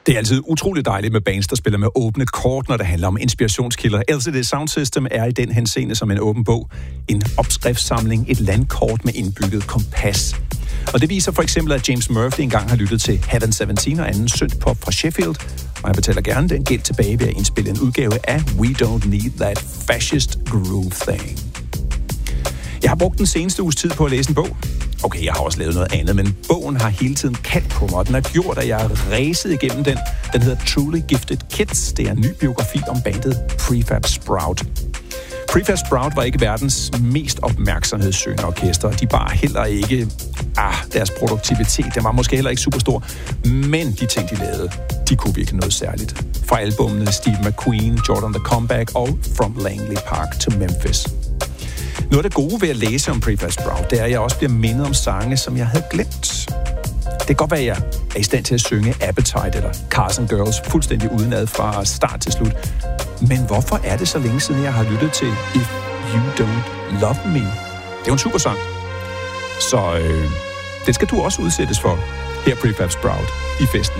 Det er altid utroligt dejligt med bands, der spiller med åbne kort, når det handler om inspirationskilder. LCD Soundsystem er i den henseende som en åben bog. En opskriftssamling, et landkort med indbygget kompas. Og det viser for eksempel, at James Murphy engang har lyttet til Heaven 17 og anden synthpop fra Sheffield, og han betaler gerne den gæld tilbage ved at indspille en udgave af We Don't Need That Fascist Groove Thing. Jeg har brugt den seneste uges tid på at læse en bog. Okay, jeg har også lavet noget andet, men bogen har hele tiden kaldt på mig, og den har gjort, at jeg har ræset igennem den. Den hedder Truly Gifted Kids. Det er en ny biografi om bandet Prefab Sprout. Prefab Sprout var ikke verdens mest opmærksomhedssøgende orkester. De bar heller ikke deres produktivitet. Den var måske heller ikke super stor. Men de ting, de lavede, de kunne virkelig noget særligt. Fra albumene Steve McQueen, Jordan the Comeback og From Langley Park to Memphis. Noget af det gode ved at læse om Prefab Sprout, det er, at jeg også bliver mindet om sange, som jeg havde glemt. Det kan godt være, at jeg er i stand til at synge Appetite eller Carson Girls fuldstændig udenad fra start til slut. Men hvorfor er det så længe siden, jeg har lyttet til If You Don't Love Me? Det er jo en super sang. Så det skal du også udsættes for her Prefab Sprout i festen.